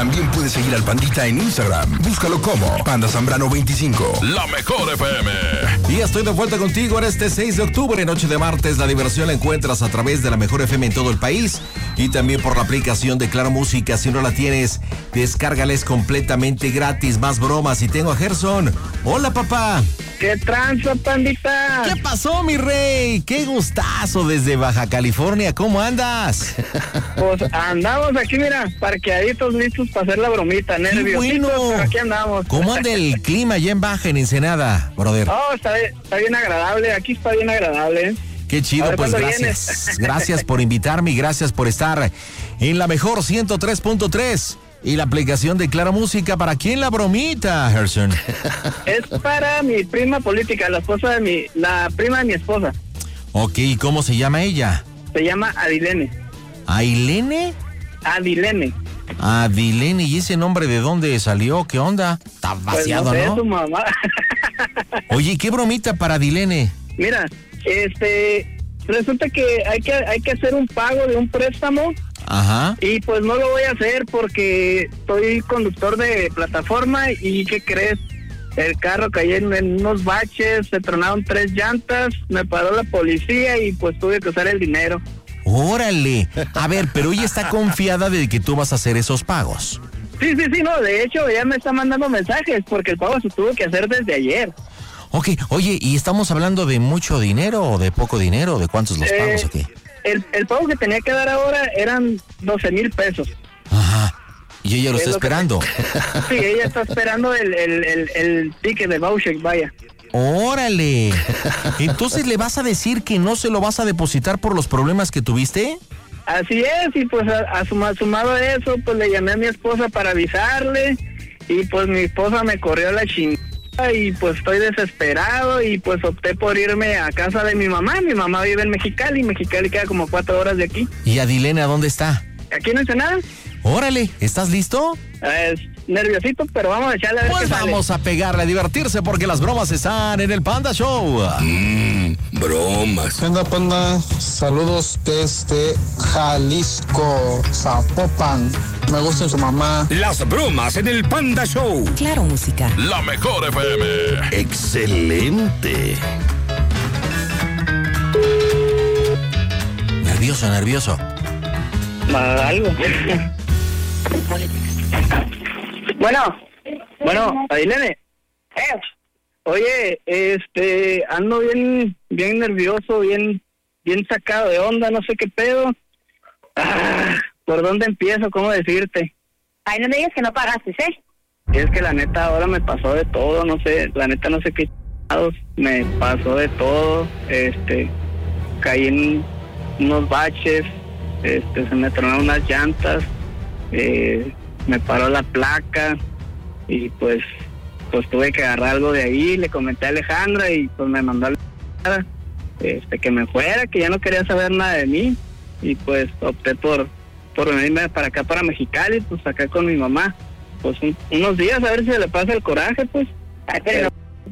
También puedes seguir al Pandita en Instagram. Búscalo como Panda Zambrano 25. La mejor FM. Y estoy de vuelta contigo en este 6 de octubre, noche de martes. La diversión la encuentras a través de la mejor FM en todo el país y también por la aplicación de Claro Música. Si no la tienes, descárgales completamente gratis. Más bromas. Y tengo a Gerson. Hola, papá. ¿Qué tranza, Pandita? ¿Qué pasó, mi rey? Qué gustazo desde Baja California. ¿Cómo andas? Pues andamos aquí, mira, parqueaditos, listos para hacer la bromita, nerviositos, bueno. pero aquí andamos. ¿Cómo anda el clima allá en Baja, en Ensenada, brother? Oh, está bien agradable, aquí está bien agradable, ¿eh? Qué chido, pues gracias. Vienes. Gracias por invitarme y gracias por estar en la mejor 103.3 y la aplicación de Claro Música. ¿Para quién la bromita, Gerson? Es para mi prima política, la prima de mi esposa. Ok, ¿cómo se llama ella? Se llama Adilene. ¿Ailene? Adilene. Adilene, ¿y ese nombre de dónde salió? ¿Qué onda? Está vaciado, pues no sé, ¿no? su mamá. Oye, ¿qué bromita para Adilene? Mira, resulta que hay que hacer un pago de un préstamo. Ajá. Y pues no lo voy a hacer porque soy conductor de plataforma y ¿qué crees? El carro cayó en unos baches, se tronaron 3 llantas, me paró la policía y pues tuve que usar el dinero. Órale. A ver, pero ella está confiada de que tú vas a hacer esos pagos. Sí, no, de hecho ya me está mandando mensajes porque el pago se tuvo que hacer desde ayer. Ok, oye, ¿y estamos hablando de mucho dinero o de poco dinero? ¿De cuántos los pagos aquí? El pago que tenía que dar ahora eran 12,000 pesos. Ajá. Y ella lo está esperando. Sí, ella está esperando el ticket de voucher, vaya. ¡Órale! Entonces, ¿le vas a decir que no se lo vas a depositar por los problemas que tuviste? Así es, y pues sumado a eso, pues le llamé a mi esposa para avisarle, y pues mi esposa me corrió la chingada, y pues estoy desesperado, y pues opté por irme a casa de mi mamá. Mi mamá vive en Mexicali queda como 4 horas de aquí. ¿Y Adilene a dónde está? Aquí no hice nada. Órale, ¿estás listo? Nerviosito, pero vamos a echarle a ver pues qué sale. Vamos a pegarle, a divertirse, porque las bromas están en el Panda Show. Bromas. ¿Qué onda, Panda? Saludos desde Jalisco, Zapopan. Me gusta su mamá. Las bromas en el Panda Show. Claro Música. La mejor FM. Excelente. Nervioso. Algo. Bueno, Adilene. Oye, ando bien nervioso, bien sacado de onda, no sé qué pedo. ¿Por dónde empiezo? ¿Cómo decirte? Ay, no me digas que no pagaste, ¿eh? Es que la neta ahora me pasó de todo, no sé, la neta no sé qué chingados, me pasó de todo, caí en unos baches, se me tronaron unas llantas, me paró la placa y pues tuve que agarrar algo de ahí. Le comenté a Alejandra y pues me mandó a la que me fuera, que ya no quería saber nada de mí, y pues opté por venirme para acá, para Mexicali, pues acá con mi mamá, pues unos días a ver si se le pasa el coraje, pues. Ay, pero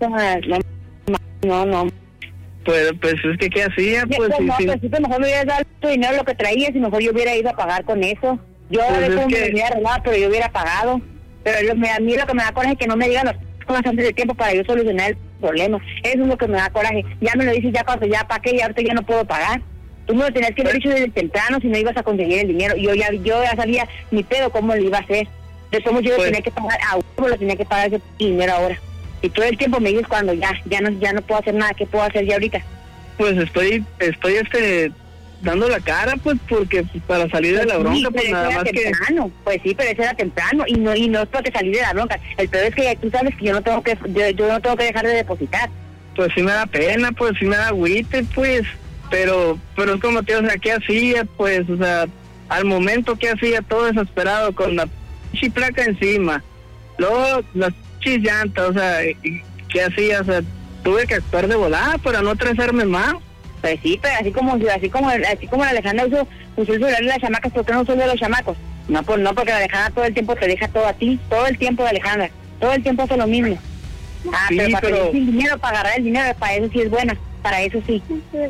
no. Pues es que ¿qué hacía? Pues no, sí. Pues sí, pues mejor me hubieras dado tu dinero, lo que traías, y mejor yo hubiera ido a pagar con eso. Yo Pues a veces es me que- hubiera arreglado, pero yo hubiera pagado. Pero a mí lo que me da coraje es que no me digan las cosas antes de tiempo para yo solucionar el problema. Eso es lo que me da coraje. Ya me lo dices ya cuando ya pagué y ahorita ya no puedo pagar. Tú me lo tenías que haber dicho desde temprano si no ibas a conseguir el dinero. Yo ya sabía ni pedo cómo lo iba a hacer. De todos modos yo Pues- tenía que pagar, lo tenía que pagar ese dinero ahora. Y todo el tiempo me dices cuando ya no puedo hacer nada. ¿Qué puedo hacer ya ahorita? Pues estoy dando la cara, pues, porque para salir de la bronca, pues pero nada eso más era que... temprano. Pues sí, pero eso era temprano y no es porque salir de la bronca. El peor es que tú sabes que yo no tengo que dejar de depositar. Pues sí me da pena, pues sí me da agüite, pues, pero es como te digo, o sea, ¿qué hacía? Pues, o sea, al momento que hacía todo desesperado con la placa encima, luego las llantas, o sea, ¿qué hacía? O sea, tuve que actuar de volada para no atrasarme más. Pues sí, pero así como la Alejandra usó el celular de las chamacas, ¿por qué no usó el de los chamacos? No, pues no, porque la Alejandra todo el tiempo te deja todo a ti, todo el tiempo de Alejandra, todo el tiempo hace lo mismo. Sí, pero para pero- pedir sin dinero, para agarrar el dinero, para eso sí es buena. para eso sí.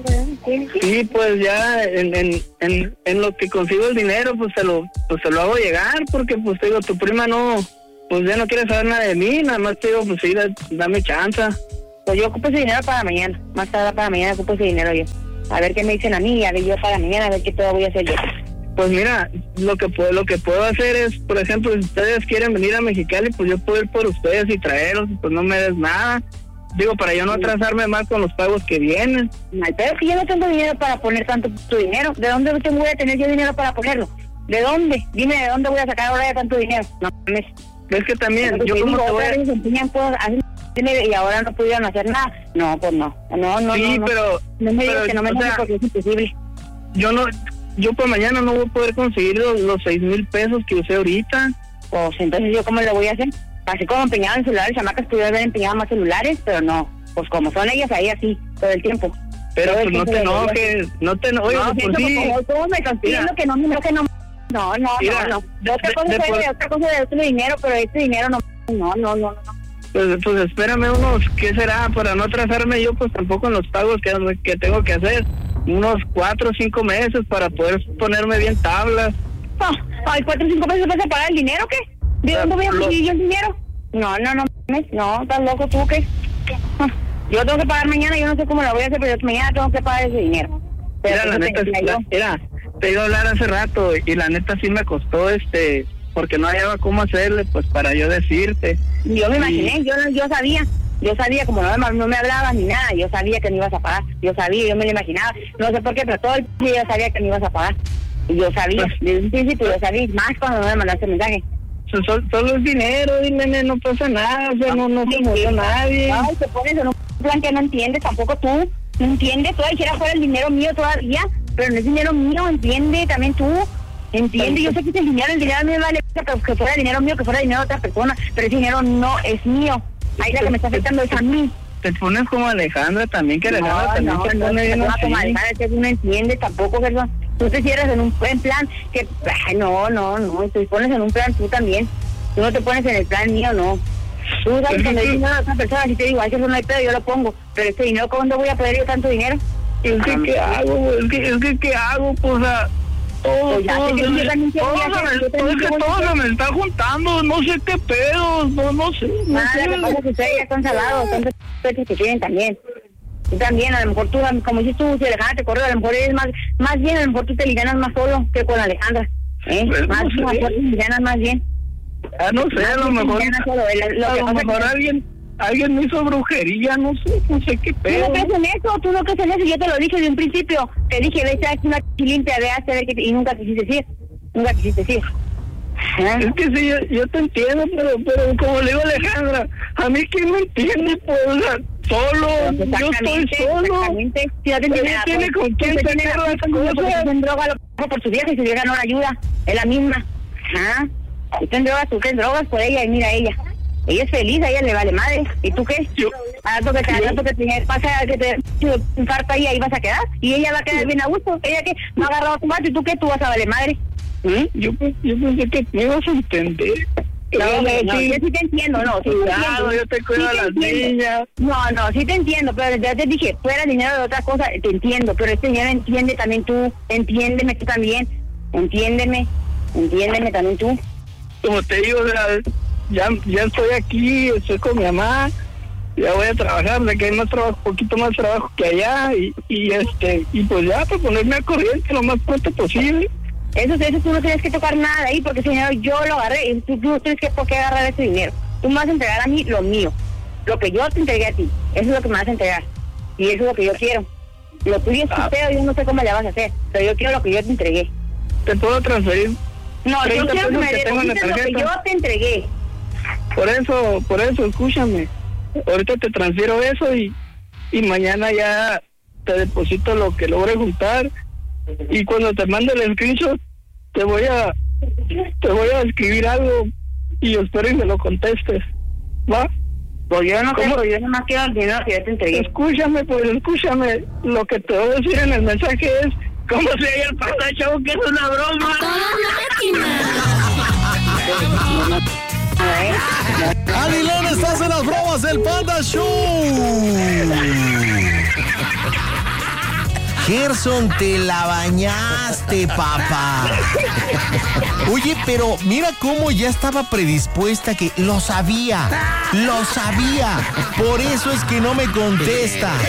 Sí, pues ya en lo que consigo el dinero, pues se lo hago llegar, porque pues te digo, tu prima no, pues ya no quiere saber nada de mí, nada más te digo, pues sí, dame chance. Pues yo ocupo ese dinero para mañana, más tarde para mañana ocupo ese dinero yo. A ver qué me dicen a mí, a ver yo para mañana, a ver qué todo voy a hacer yo. Pues mira, lo que puedo hacer es, por ejemplo, si ustedes quieren venir a Mexicali, pues yo puedo ir por ustedes y traerlos, pues no me des nada. Digo, para yo no atrasarme más con los pagos que vienen. Pero es que yo no tengo dinero para poner tanto tu dinero. ¿De dónde voy a tener yo dinero para ponerlo? ¿De dónde? Dime, ¿de dónde voy a sacar ahora ya tanto dinero? No mames. Es que también, yo como te voy a... se empeñan cosas, y ahora no pudieron hacer nada. No, pues no. Sí, no. pero... No me digas que no me enoje porque es imposible. Yo por mañana no voy a poder conseguir los 6,000 pesos que usé ahorita. Pues entonces, ¿yo cómo le voy a hacer? Así como empeñaban celulares, chamacas pudieron haber empeñado más celulares, pero no. Pues como son ellas ahí así, todo el tiempo. Pero pues no te enojes, oye, no, por sí. ¿Cómo me estás pidiendo que no me enoje? No. Otra cosa de otro dinero, pero este dinero no. Pues espérame ¿qué será? Para no atrasarme yo, pues tampoco en los pagos que tengo que hacer. Unos 4 o 5 meses para poder ponerme bien tablas. Ay, 4 o 5 meses vas a pagar el dinero, ¿qué? ¿De dónde voy a conseguir yo el dinero? No, estás loco tú, ¿qué? Yo tengo que pagar mañana, yo no sé cómo lo voy a hacer, pero mañana tengo que pagar ese dinero. Pero mira, la neta, te iba a hablar hace rato y la neta sí me costó, porque no hallaba cómo hacerle, pues para yo decirte. Yo me imaginé, yo sabía, como no me hablabas ni nada, yo sabía que no ibas a pagar, yo me lo imaginaba, no sé por qué, pero todo el día yo sabía que no ibas a pagar, y yo sabía, desde un principio yo sabía, más cuando no me mandaste mensaje. Solo es dinero, dime, no pasa nada, o sea, no se murió nadie. Ay, te pones en un plan que no entiendes, tampoco tú, no entiendes, todavía dijera fuera el dinero mío todavía, pero no es dinero mío, entiende, también tú. Entiende, yo sé que es el dinero a mí me vale que fuera dinero mío, que fuera dinero de otra persona, pero ese dinero no es mío. Ahí la que me está afectando es a mí. Te pones como Alejandra también, que Alejandra también se pone bien así. Como Alejandra, que no entiende tampoco, Gerson. Tú te cierras en un plan que... No, te pones en un plan tú también. Tú no te pones en el plan mío, no. Tú sabes que me dices a otra persona, si te digo, ay, eso no hay pedo, yo lo pongo. Pero este dinero, ¿cuándo voy a pedir yo tanto dinero? Es que, ¿qué hago? ¿Qué hago? Pues, todo se me está juntando, no sé qué pedos, no sé. Lo que pasa es que ustedes ya están salados, son peces que tienen también. Tú también, a lo mejor tú, como dices tú, si Alejandra te corre, a lo mejor eres más bien, a lo mejor tú te liganas más solo que con Alejandra. Más bien. No sé, a lo mejor alguien me hizo brujería, no sé qué pedo. ¿Tú no crees en eso? Yo te lo dije de un principio. Te dije, ve, echar una limpia, ve a ver y nunca quisiste decir. Es que sí, yo te entiendo, pero como le digo a Alejandra, a mí quién me entiende, pues, o sea, solo, yo estoy solo. Exactamente. Si no tiene con quién sacar las cosas. En droga por su vieja y su vieja no la ayuda, es la misma. Tú en drogas por ella y mira ella. Ella es feliz, a ella le vale madre. ¿Y tú qué? A rato que te infarto ahí vas a quedar. Y ella va a quedar bien a gusto. Ella que no ha agarrado a tu madre, ¿y tú qué? Tú vas a valer madre. Yo pensé que me ibas a entender. Yo sí te entiendo, yo te cuido a las niñas. No, sí te entiendo, pero ya te dije, fuera dinero de otra cosa, te entiendo, pero este dinero entiende también tú, entiéndeme tú también, entiéndeme también tú. Como te digo, ya estoy aquí, estoy con mi mamá, ya voy a trabajar, de que hay más trabajo, poquito más trabajo que allá, y pues ya, para ponerme a corriente lo más pronto posible. Eso tú no tienes que tocar nada ahí, porque ese dinero yo lo agarré, y tú tienes que por qué agarrar ese dinero. Tú me vas a entregar a mí lo mío, lo que yo te entregué a ti, eso es lo que me vas a entregar, y eso es lo que yo quiero. Lo tuyo es tu pedo, yo no sé cómo le vas a hacer, pero yo quiero lo que yo te entregué. ¿Te puedo transferir? No, yo quiero que me deposites lo que yo te entregué. Por eso, escúchame. Ahorita te transfiero eso y mañana ya te deposito lo que logre juntar. Y cuando te mande el screenshot, te voy a escribir algo y espero y me lo contestes. ¿Va? Pues yo no tengo, yo nomás quiero el dinero que yo te entregué. Escúchame. Lo que te voy a decir en el mensaje es cómo se halla el Panda Show, que es una broma. Adilón, estás en las bromas del Panda Show. Gerson, te la bañaste, papá. Oye, pero mira cómo ya estaba predispuesta que lo sabía. Por eso es que no me contestas.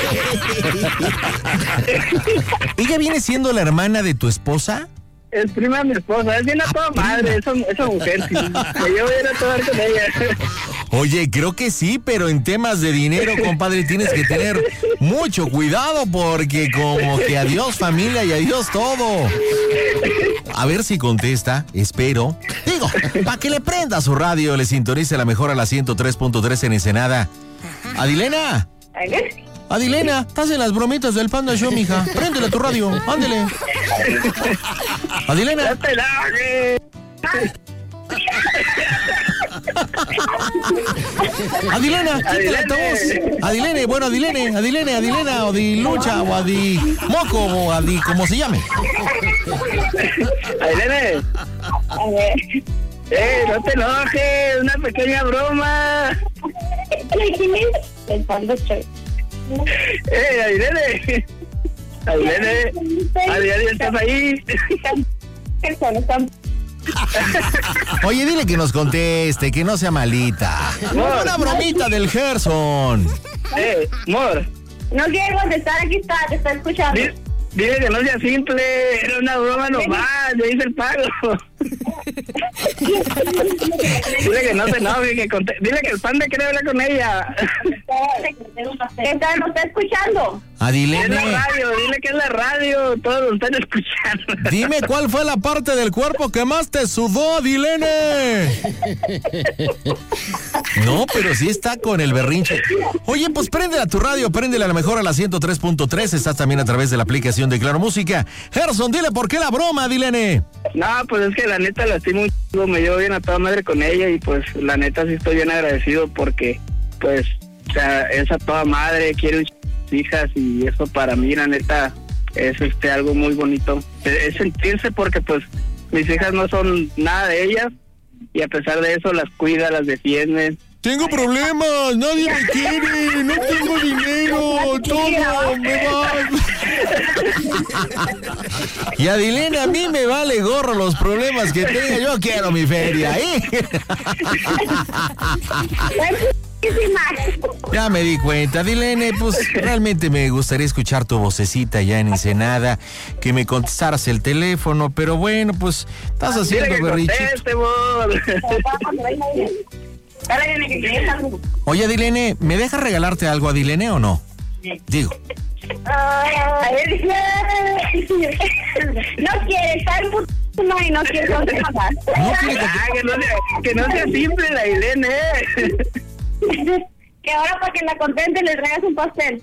¿Ella viene siendo la hermana de tu esposa? Es prima de mi esposa, es bien a toda madre, esa mujer, sí. Me llevo bien a tomar con ella. Oye, creo que sí, pero en temas de dinero, compadre, tienes que tener mucho cuidado porque como que adiós familia y adiós todo. A ver si contesta, espero. Digo, para que le prenda su radio, le sintonice la mejor a la 103.3 en Ensenada. Adilena. Adilena, estás en las bromitas del Panda Show, mija. Préndele tu radio, ándele. Adilena. ¡Ya te la Adilena, quita el altavoz. Adilene, bueno, Adilena, o Adilucha, o Adimoco, o Adi, como se llame. Adilene. No te enojes, una pequeña broma. El Panda Show. Adilene. Adilene, ¿estás ahí? Oye, dile que nos conteste, que no sea malita. Una bromita del Gerson. Amor. No quiero contestar, aquí está, te está escuchando. Dile que no sea simple, era una broma nomás, le hice el pago. Dile que no se enoje, dile que el Panda quiere hablar con ella. ¿No está escuchando? Adilene. Es la radio, dile que es la radio, todos lo están escuchando. Dime cuál fue la parte del cuerpo que más te sudó, Adilene. No, pero sí está con el berrinche. Oye, pues préndela tu radio, préndela a la mejor a la 103.3. Estás también a través de la aplicación de Claro Música. Gerson, dile por qué la broma, Adilene. No, pues es que la neta la estimo un chico, me llevo bien a toda madre con ella y pues la neta sí estoy bien agradecido porque pues, o sea, es a toda madre, quiere un hijas y eso para mí la neta es algo muy bonito. Es sentirse porque pues mis hijas no son nada de ellas y a pesar de eso las cuida, las defiende. Tengo problemas, nadie me quiere, no tengo dinero, todo me va. Y Adilene, a mí me vale gorro los problemas que tenga, yo quiero mi feria, Ya me di cuenta, Adilene, pues realmente me gustaría escuchar tu vocecita ya en Ensenada, que me contestaras el teléfono, pero bueno, pues estás haciendo berrichito. Oye, Adilene, ¿me dejas regalarte algo, Adilene, o no? Digo. No quiere estar no y no quiere contestar. Que no sea simple la Adilene. Que ahora para que la contente le traigas un pastel.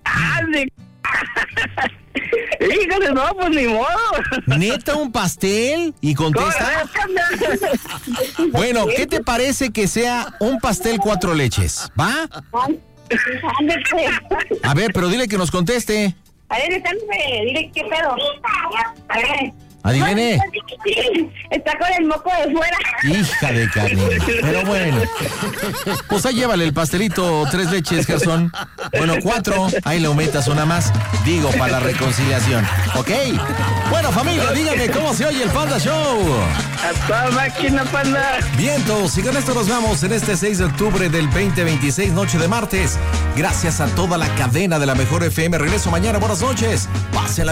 Híjole, no, pues ni modo. ¿Neta un pastel? ¿Y contesta? Bueno, ¿qué te parece que sea un pastel 4 leches? ¿Va? A ver, pero dile que nos conteste. A ver, dile qué pedo. A ver. Adivine. Está con el moco de fuera. Hija de carne. Pero bueno. Pues ahí llévale el pastelito 3 leches, Gerson. Bueno, 4. Ahí le aumentas una más. Digo, para la reconciliación. ¿Ok? Bueno, familia, díganme cómo se oye el Panda Show. A toda máquina, Panda. Vientos. Y con esto nos vamos en este 6 de octubre del 2026, noche de martes. Gracias a toda la cadena de la Mejor FM. Regreso mañana. Buenas noches. Pásenla.